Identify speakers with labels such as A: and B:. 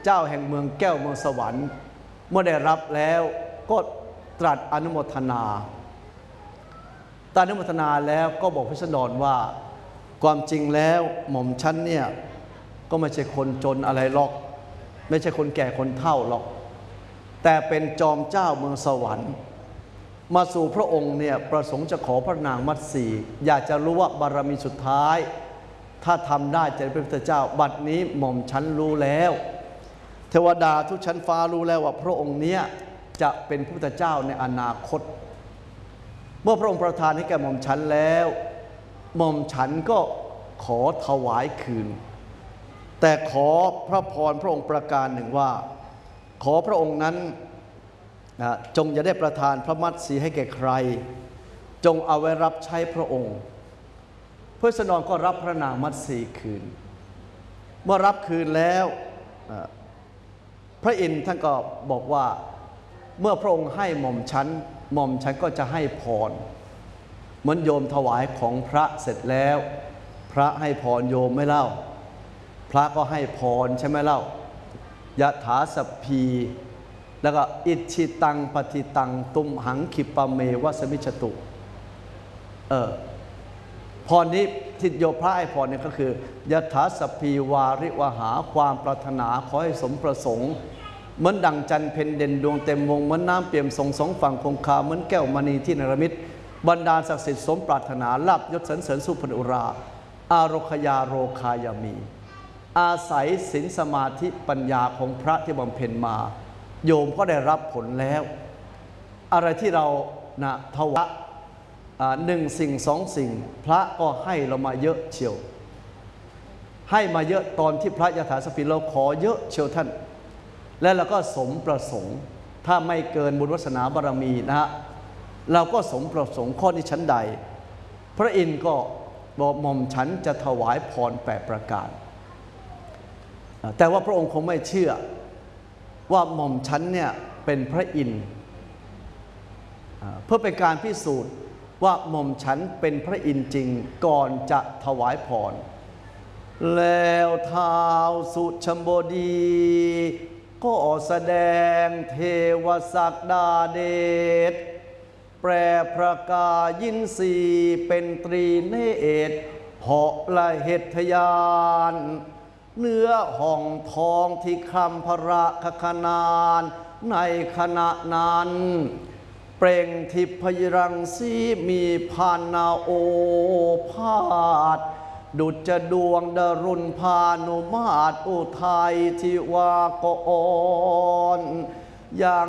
A: เจ้าแห่งเมืองแก้วเมืองสวรรค์เมื่อได้รับแล้วก็ตรัสอนุโมทนาอนุโมทนาแล้วก็บอกพระราษฎรว่าความจริงแล้วหม่อมฉันเนี่ยก็ไม่ใช่คนจนอะไรหรอกไม่ใช่คนแก่คนเฒ่าหรอกแต่เป็นจอมเจ้าเมืองสวรรค์มาสู่พระองค์เนี่ยประสงค์จะขอพระนางมัตสีอยากจะรู้ว่าบารมีสุดท้ายถ้าทำได้จะเป็นพระพุทธเจ้าบัดนี้หม่อมฉันรู้แล้วเทวดาทุกชั้นฟ้ารู้แล้วว่าพระองค์เนี้ยจะเป็นพระพุทธเจ้าในอนาคตเมื่อพระองค์ประทานให้แก่หม่อมฉันแล้วหม่อมฉันก็ขอถวายคืนแต่ขอพระพรพระองค์ประการหนึ่งว่าขอพระองค์นั้นจงอย่าได้ประทานพระมัตสีให้แก่ใครจงเอาไว้รับใช้พระองค์พระราษฎรก็รับพระนางมัตสีคืนเมื่อรับคืนแล้วพระอินทร์ท่านก็บอกว่าเมื่อพระองค์ให้หม่อมฉันก็จะให้พรเหมือนโยมถวายของพระเสร็จแล้วพระให้พรโยมไม่เล่าพระก็ให้พรใช่ไหมเล่ายะถาสัพพีแล้วก็อิชิตังปฏิตังตุมหังขิปะเมวะสมิจตุพรนี้ที่โยพระให้พรเนี่ยก็คือยะถาสัพพีวาริวหาความปรารถนาขอให้สมประสงค์เหมือนดังจันทร์เพ็ญเด่นดวงเต็มวงเหมือนน้ำเปี่ยมสองฝั่งคงคาเหมือนแก้วมณีที่นรมิตบรรดาศักดิ์สิทธิ์สมปรารถนาลาภยศสรรเสริญสุพรรณอุราอาโรคยาโรคายามีอาศัยศีลสมาธิปัญญาของพระที่บำเพ็ญมาโยมก็ได้รับผลแล้วอะไรที่เราถวายหนึ่งสิ่งสองสิ่งพระก็ให้เรามาเยอะเชียวให้มาเยอะตอนที่พระยถาสปิเราขอเยอะเชียวท่านและเราก็สมประสงค์ถ้าไม่เกินบุญวาสนาบารมีนะฮะเราก็สมประสงค์ข้อนี้ชั้นใดพระอินทร์ก็บอกหม่อมฉันจะถวายพร8ประการแต่ว่าพระองค์คงไม่เชื่อว่าหม่อมฉันเนี่ยเป็นพระอินทร์เพื่อเป็นการพิสูจน์ว่าหม่อมฉันเป็นพระอินทร์จริงก่อนจะถวายพรแล้วท้าวสุชมบดีก็แสดงเทวศักดาเดชแปรพระกายินสีเป็นตรีเนตรเหาะละเหตุทยานเนื้อห้องทองที่คำพระคณานในขณะนั้นเปล่งทิพยรังสีมีพานาโอภาสดุจจะดวงดรุณพานุมาตรอุทัยทิวากรอย่าง